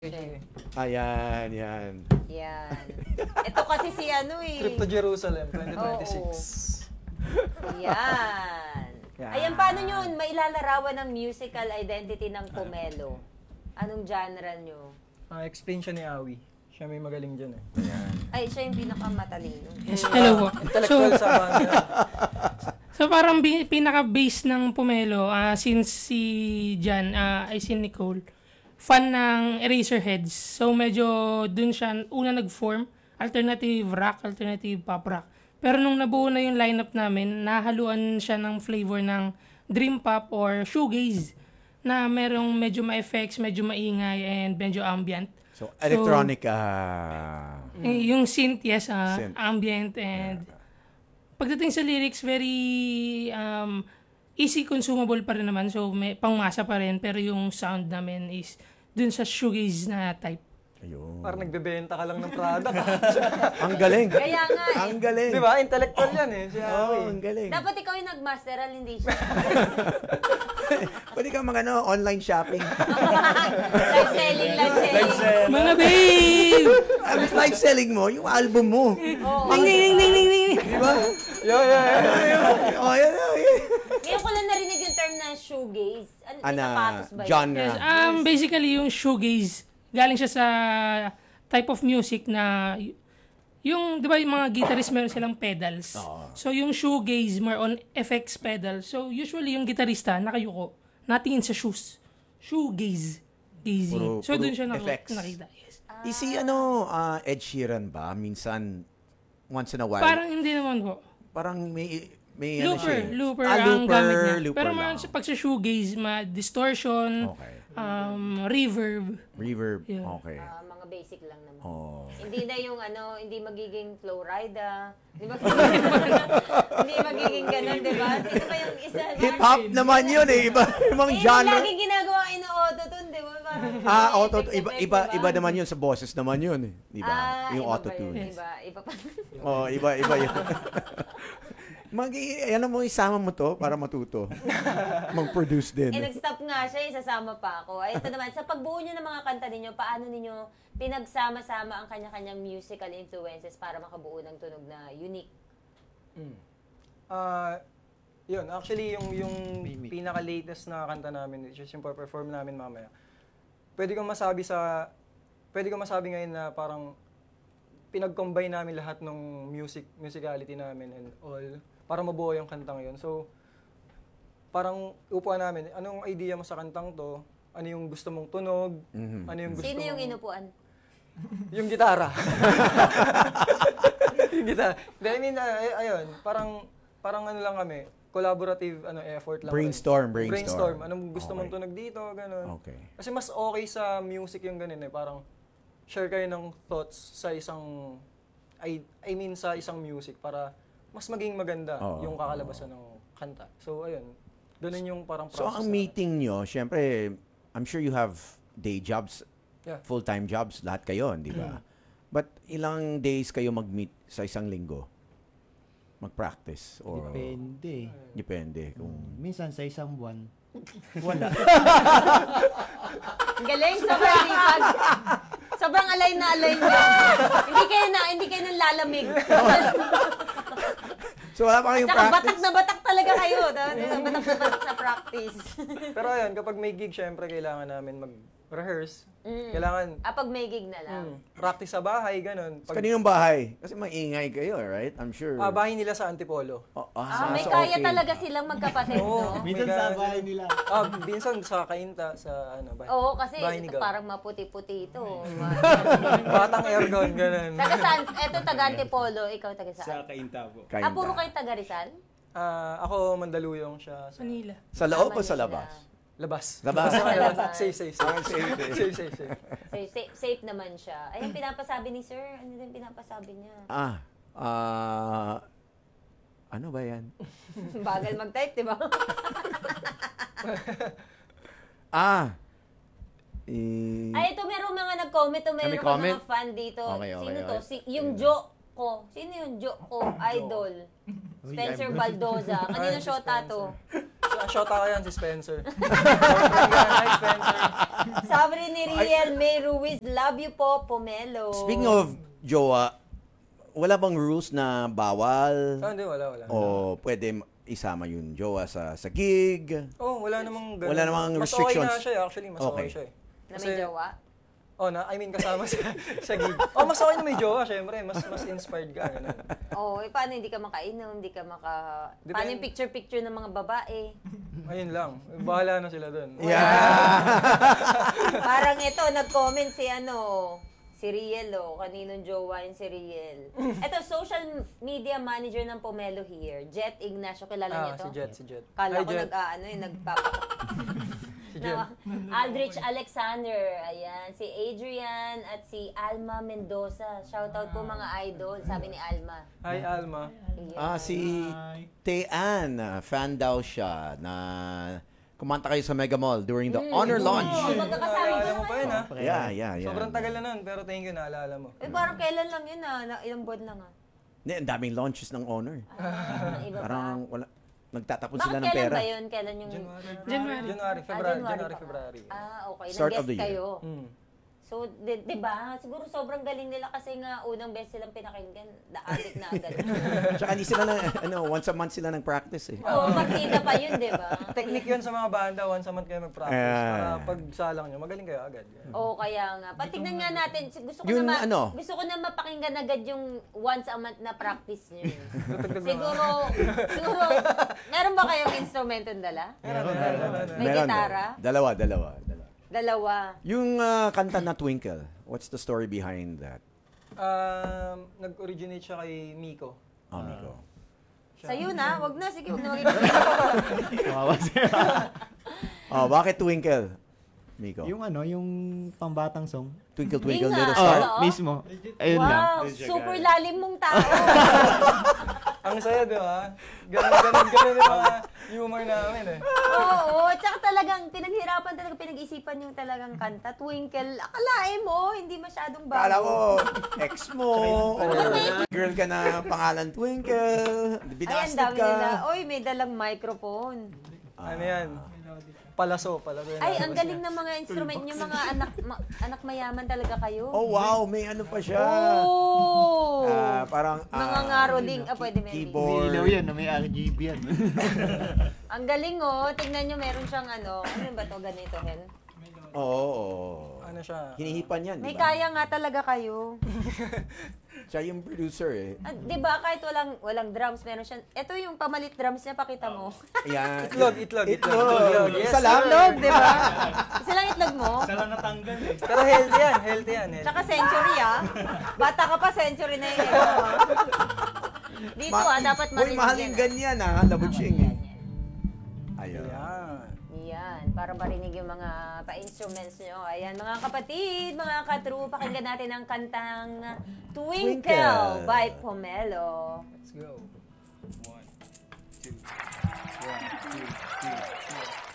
Ayan, yan. Yan. Ito kasi si ano eh. Trip to Jerusalem, 2026. Yan. Ayan, paano nyo mailalarawan ng musical identity ng Pomelo? Anong genre nyo? Explain siya ni Awi. Siya may magaling dyan eh. Ay, siya yung pinakamatalino. Yes, hello po. Intellectual sa banda. So parang pinaka-base ng Pomelo, since si Jan, ay si Nicole, fan ng Eraserheads. So medyo dun siya una nag-form, alternative rock, alternative pop rock. Pero nung nabuo na yung lineup namin, nahaluan siya ng flavor ng dream pop or shoegaze na merong medyo ma-effects, medyo maingay, and medyo ambient. So, electronic, Yung synth, yes, synth. ambient, and pagdating sa lyrics, very easy consumable pa rin naman. So, may pangmasa pa rin, pero yung sound namin is dun sa shoegaze na type. Ayun. Parang nagbebenta ka lang ng product. Ang galing. Kaya nga eh. Ang galing. Di ba? Intellectual yan eh. Si Awi. Ang galing. Dapat ikaw yung nagmasteral, hindi siya. Pwede kang online shopping. Live selling, live selling. Mga babe! Ang live selling mo, yung album mo. Oo. Ding, ding, ding, ding, ding. Di ba? Yeah. Oh, yan. Ngayon ko lang narinig yung term na shoegaze. Ano, sapatos ba yun? Genre. Yes, basically, yung shoegaze, galing siya sa type of music na yung, di ba, yung mga guitarist meron silang pedals. So, yung shoegaze, more on effects pedals. So, usually, yung gitarista, nakayuko, natingin sa shoes. Shoegaze. Gazing. So, Puro dun siya effects. nakita. Yes. Isi Ed Sheeran ba? Minsan, once in a while. Parang hindi naman po. Parang may Looper ang gamit niya. Looper Pero lang. pag sa shoegaze, distortion, Okay. reverb. Reverb. Yeah. Okay. Mga basic lang naman. Oh. Hindi na yung hindi magiging Flowrida. Hindi magiging ganun, di ba? Sino ba yung isa? Hip-hop naman yun eh. Ibang genre. Laging ginagawa ino-autotune, di ba? Parang Iba naman yun sa boses naman yun eh. Di ba? Yung auto-tune. Iba pa. Oh, iba yun. Ano mo, isama mo to para matuto. Mag-produce din. Nag-stop nga siya, isasama pa ako. Ito naman, sa pagbuo niyo ng mga kanta ninyo, paano ninyo pinagsama-sama ang kanya-kanyang musical influences para makabuo ng tunog na unique? Yun, actually, yung pinaka-latest na kanta namin, which is yung perform namin mamaya, pwede kong masabi ngayon na parang pinag-combine namin lahat ng musicality namin and all para mabuo yung kantang yun. So, parang upuan namin, anong idea mo sa kantang to? Ano yung gusto mong tunog? Ano yung gusto Sino yung mong... inupuan? Yung gitara. Yung gitara. I mean, ayun, parang ano lang kami, collaborative effort lang. Brainstorm. Anong gusto mong tunog dito, ganun. Okay. Kasi mas okay sa music yung ganun eh, parang share kayo ng thoughts sa isang sa isang music para mas maging maganda yung kakalabasan ng kanta. So ayun, ganun yung parang process. So ang meeting nyo, syempre, I'm sure you have day jobs, full-time jobs, lahat kayo, di ba? But ilang days kayo mag-meet sa isang linggo? Mag-practice? Or Depende. Minsan sa isang buwan, wala. Ang galing, sobrang lipag. Sobrang alay na alay niya. Hindi kayo nang lalamig. So wala pa kayong Tsaka practice? batak na batak talaga kayo. Batak na batak sa practice. Pero ayun, kapag may gig, syempre kailangan namin mag-rehearse. Kailangan Pag may gig na lang. practice sa bahay, ganun. Kaninong bahay? Kasi maingay kayo, right? I'm sure. Bahay nila sa Antipolo. May so kaya okay. talaga silang magkapatid, no? Minsan sa bahay nila. Minsan sa Kainta, sa bahay. Oo, kasi Bahay ni ito Gab. parang maputi-puti ito. Batang aircon, ganun. Taga saan? Eto taga Antipolo, ikaw taga Sa saan? Kainta po. Kainta. Puro kayo taga Rizal? Ako Mandaluyong siya. Manila. Sa loob o sa Manila. labas? Labas. Labas. Labas. Safe. Safe. Safe naman siya. Ay, yung pinapasabi ni sir, ano din pinapasabi niya? Ano ba yan? Bagal mag-type, di ba? Ay, ito meron mga nag-comment, meron May ka comment? mga fan dito. Okay. Sino to? Yung Jo ko. Sino yung Jo ko? Idol. Spencer Baldoza. Kanino shota to? Si shota ko yan si Spencer. Hi, Spencer. Sabi rin ni Riel May Ruiz, love you po, Pomelo. Speaking of jowa, wala bang rules na bawal? Hindi, wala. O pwede isama yung jowa sa gig? Wala namang ganun. Wala namang restrictions? Mas okay na siya, actually. Mas okay siya eh. Na may jowa? Kasama sa gig. Mas okay na may jowa, syempre. Mas inspired ka. Ganun. Paano hindi ka makainom, hindi ka paano yung picture-picture ng mga babae? Ayun lang. Bahala na sila dun. Parang ito, nag-comment si Riel, kaninong jowa yun si Riel. Ito, social media manager ng Pomelo here, Jet Ignacio, kilala niyo to? Si Jet. Kala Hi, ko Jet. Si Jet. Aldrich Alexander, ayan, si Adrian at si Alma Mendoza. Shoutout po mga idol, sabi ni Alma. Hi, Alma. Ayan. Si Tean, fan daw siya na kumanta kayo sa Mega Mall during the honor launch. Magkakasama Naalala mo ba pa yun, ha? Yeah. Sobrang tagal na nun, pero thank you, naalala mo. Parang kailan lang yun ilang buwan lang Ang daming launches ng honor. Iba Parang wala, nagtatapon Bakit sila ng kailan pera. ba yun? Kailan yung... January, February. Okay. Start of Nag-guest the year. kayo. So, di ba? Siguro sobrang galing nila kasi nga unang beses silang pinakinggan. Daadik na agad. Tsaka hindi sila once a month sila nag-practice eh. Partida pa yun, di ba? Technique yun sa mga banda, once a month kayo mag-practice. Para pag salang nyo, magaling kayo agad. Kaya nga. Patignan nga natin. Gusto ko Yung gusto ko na mapakinggan agad yung once a month na practice nyo. siguro, meron ba kayong instrumentong dala? May Meron gitara? Dalawa. Yung kanta na Twinkle, what's the story behind that? Nag-originate siya kay Miko. Miko. Sa'yo na? Wag na. Sige, wag na. Bakit Twinkle, Miko? Yung pambatang song. Twinkle, Twinkle, Hindi nga. Little Star? Mismo. Ayun lang. Wow, super lalim mong tao. Ang saya, di ba? Ganun yung mga humor namin eh. Oo, tsaka talagang pinaghirapan talaga, pinag-isipan yung talagang kanta. Twinkle, akalain mo, hindi masyadong bago. Kala ko, ex mo, or girl ka na pangalan Twinkle, Ayan, binasted dami ka. nila. Oy, may dalang microphone. Ano yan? Palaso. Ay, ang galing ng mga instrument nyo, mga anak mayaman talaga kayo. Oh wow, may ano pa siya. Oh! Parang Mga ngaroling, pwede may keyboard. Ilaw yan, may RGB yan. Ang galing tingnan nyo, meron siyang ano ba to, ganito, Hen? Oo. Ano siya? Hinihipan yan, May di ba? kaya nga talaga kayo. Siya yung producer eh. Di ba kahit walang drums, meron siya. Ito yung pamalit drums niya, pakita mo. Yan. Itlog. Isa lang? Itlog, di ba? Isa lang itlog mo. Pero healthy yan. Tsaka century Bata ka pa, century na yun. Dito dapat Uy, mahaling ganyan Labuching. Ayun. Yan, para marinig yung mga pa-instruments nyo. Ayan, mga kapatid, mga ka-true, pakinggan natin ang kantang Twinkle by Pomelo. Let's go. 1, 2, 3.